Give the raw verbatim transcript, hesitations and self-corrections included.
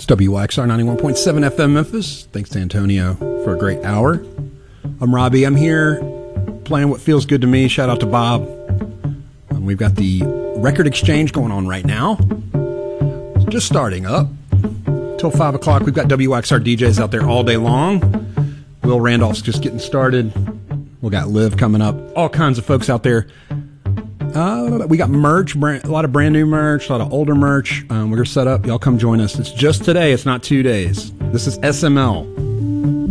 W X R ninety-one point seven F M Memphis. Thanks to Antonio for a great hour. I'm Robbie. I'm here playing what feels good to me. Shout out to Bob. Um, we've got the record exchange going on right now. It's just starting up. Till five o'clock, we've got W X R D Js out there all day long. Will Randolph's just getting started. We got Liv coming up. All kinds of folks out there. Uh, we got merch, brand, a lot of brand new merch, a lot of older merch. Um, we're set up. Y'all come join us. It's just today. It's not two days. This is S M L.